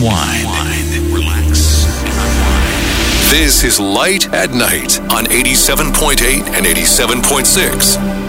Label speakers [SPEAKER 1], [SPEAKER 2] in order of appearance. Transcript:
[SPEAKER 1] unwind, relax, and unwind. This is Light at Night on 87.8 and 87.6